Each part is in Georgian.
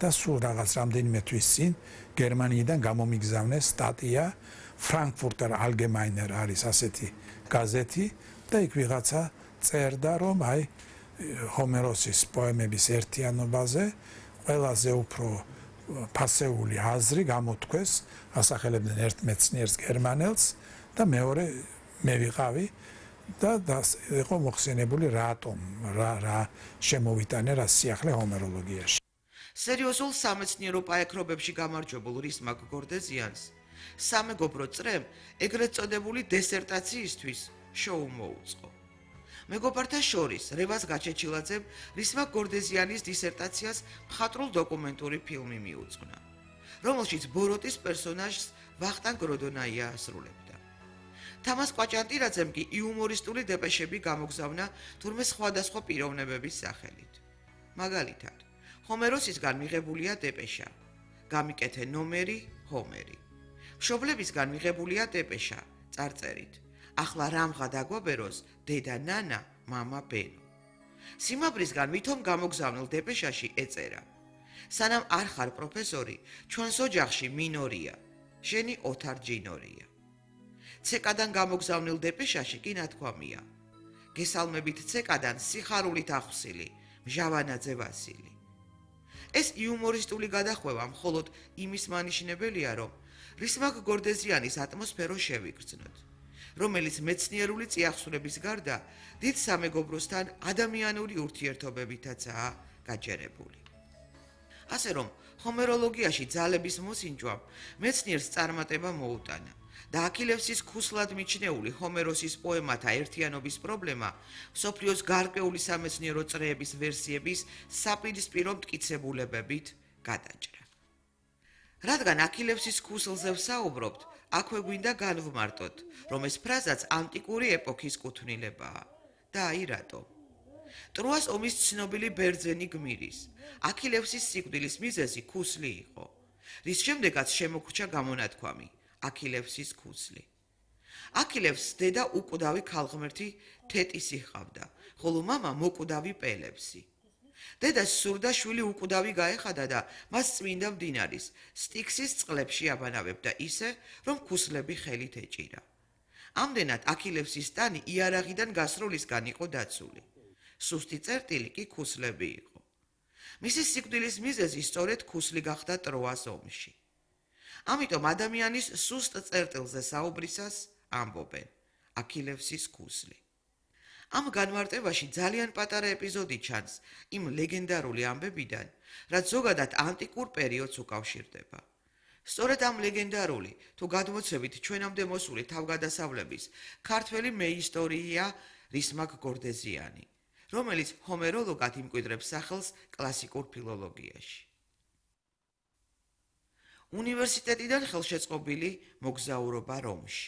და სულ რაღაც რამდენიმე თვის წინ გერმანიიდან გამომიგზავნეს სტატია Frankfurter Allgemeiner არის ასეთი გაზეთი და იქ ვიღაცა წერდა რომ აი ჰომეროსის პოემების ერთიანობაზე ყველაზე უფრო ფასეული აზრი გამოთქვეს ასახელებდნენ ერთ მეცნიერს გერმანელს და მეორე მე ვიყავი და იყო მოხსენებული რატომ რა შემოვიტანე რა სიახლე ჰომეროლოგიაში. სერიოზულ სამეცნიერო პაექრობებში გამარჯვებულ რისმაკ გორდეზიანს სამეგობრო წრემ ეგრეთ წოდებული დისერტაციისთვის შოუ მოუწყო. მეგობართა შორის რევაზ გაჩეჩილაძემ რისმაკ გორდეზიანის დისერტაციას მხატვრულ დოკუმენტური ფილმი მიუძღვნა, რომელშიც ბოროტის პერსონაჟს ვახტანგ როდონაია ასრულებდა. თამას კვაჭანტირაძემ კი იუმორისტული დეპეშები გამოგზავნა თურმე სხვადასხვა პიროვნებების სახელით. მაგალითად, ჰომეროსისგან მიღებულია დეპეშა, გამიკეთე ნომერი ჰომერი. მშობლებისგან მიღებულია დეპეშა, წარწერით. ახლა რამღა დაგვაბეროს დედა ნანა, მამა ბენო. სიმაბრისგან ვითომ გამოგზავნილ დეპეშაში ეწერა: სანამ არ ხარ პროფესორი, ჩვენს ოჯახში მინორია, შენი ოთარ ჯინორია. ცეკადან გამოგზავნილ დეპეშაში კი ნათქვამია: გესალმებით ცეკადან სიხარულით ახსილი, მჟავანაძე ვასილი. ეს იუმორისტული გადახვევა მხოლოდ იმის მანიშნებელია, რომ რისმაკ გორდეზიანის ატმოსფერო შევიგრძნოთ, რომელიც მეცნიერული წიაღსურების გარდა დიდ სამეგობროსთან ადამიანური ურთიერთობებითაცაა გაჯერებული. ასე რომ, ჰომეროლოგიაში ძალების მოსინჯვამ მეცნიერს წარმატება მოუტანა და აქილევსის ქუსლად მიჩნეული ჰომეროსის პოემათა ერთიანობის პრობლემა მსოფლიოს გარკვეული სამეცნიერო წრეების ვერსიების საპირისპირო მტკიცებულებებით გადაჭრა. რადგან აქილევსის ქუსლზე ვსაუბრობთ, აქვე გვინდა განვმარტოთ, რომ ეს ფრაზაც ანტიკური ეპოქის კუთვნილებაა. და აი რატომ? ტროას ომის ცნობილი ბერძენი გმირის, აქილევსის სიკვდილის მიზეზი ქუსლი იყო, რის შემდეგაც შემოგვრჩა გამონათქვამი აქილევსის ქუსლი. აქილევსს დედა უკვდავი ქალღმერთი თეტისი ჰყავდა, ხოლო მამა მოკვდავი პელევსი. დედას სურდა შვილი უკვდავი გაეხადა და მას წმინდა მდინარის სტიქსის წყლებში აბანავებდა ისე, რომ ქუსლები ხელით ეჭირა. ამდენად აქილევსის ტანი იარაღიდან გასროლისგან იყო დაცული. სუსტი წერტილი კი ქუსლები იყო. მისი სიკვდილის მიზეზი სწორედ ქუსლი გახდა ტროას ომში. ამიტომ ადამიანის სუსტ წერტილზე საუბრისას ამბობენ აქილევსის ქუსლი. ამ განმარტებაში ძალიან პატარა ეპიზოდი ჩანს იმ ლეგენდარული ამბებიდან, რაც ზოგადად ანტიკურ პერიოდს უკავშირდება. სწორედ ამ ლეგენდარული თუ გადმოცემით ჩვენამდე მოსული თავგადასავლების ქართველი მეისტორია რისმაკ გორდეზიანი, რომელიც ჰომეროლოგად იმკვიდრებს სახელს კლასიკურ ფილოლოგიაში. უნივერსიტეტიდან ხელშეწყობილი მოგზაურობა რომში.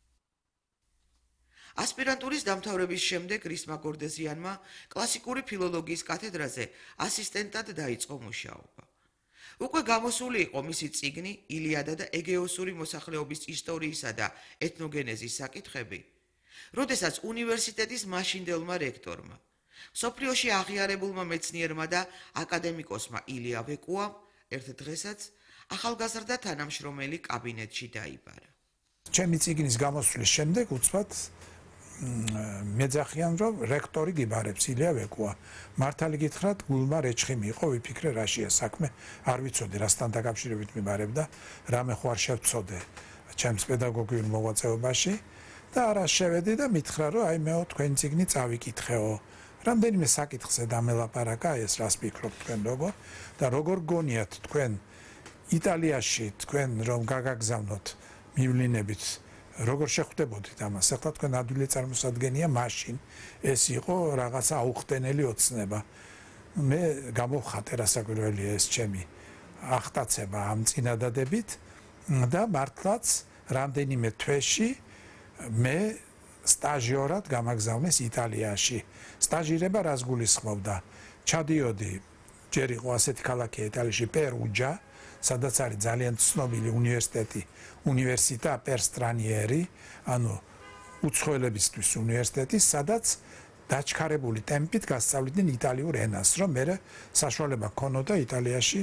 ასპირანტურის დამთავრების შემდეგ რისმაკ გორდეზიანმა კლასიკური ფილოლოგიის კათედრაზე ასისტენტად დაიწყო მუშაობა. უკვე გამოსული იყო მისი წიგნი ილიადა და ეგეოსური მოსახლეობის ისტორიისა და ეთნოგენეზის საკითხები, როდესაც უნივერსიტეტის მაშინდელმა რექტორმა, მსოფლიოში აღიარებულმა მეცნიერმა და აკადემიკოსმა ილია ვეკუამ ერთ დღესაც ახალგაზრდა თანამშრომელი კაბინეტში დაიბარა. ჩემი წიგნის გამოსვლის შემდეგ უცბად მეძახიან, რომ რექტორი გიბარებს ილია ვეკუა. მართალი გითხრათ, გულმა რეჩხიმი იყო, ვიფიქრე რაშია საქმე, არ ვიცოდი რასთან დაკავშირებით მიბარებდა, რამე ხო არ შევწოდე ჩემს პედაგოგიურ მოღვაწეობაში და არა შევედი და მითხრა, რომ აი მეო თქვენი წიგნი წავიკითხეო. რამდენიმე საკითხზე დამელაპარაკა ეს რას ფიქრობთ თქვენ როგორ და როგორ გონიათ თქვენ იტალიაში თქვენ რომ გაგაგზავნოთ მივლინებით როგორ შეხვდებოდით ამას? ახლა თქვენ ადვილი წარმოსადგენია მაშინ ეს იყო რაღაცა აუხტენელი ოცნება. მე გამოვხატე რასაკვირველია ეს ჩემი ახტაცება ამ წინადადებით და მართლაც რამდენიმე თვეში მე სტაჟიორად გამაგზავნეს იტალიაში. სტაჟირება რას გულისხმობდა? ჩადიოდი, ჯერ იყო ასეთი ქალაქია იტალიაში პერუჯა, სადაც არის ძალიან ცნობილი უნივერსიტეტი, უნივერსიტა პერსტრანიერი, ანუ უცხოელებისთვის უნივერსიტეტი, სადაც დაჩქარებული ტემპით გასწავლიდნენ იტალიურ ენას, რომ მე საშუალება ჰქონოდა იტალიაში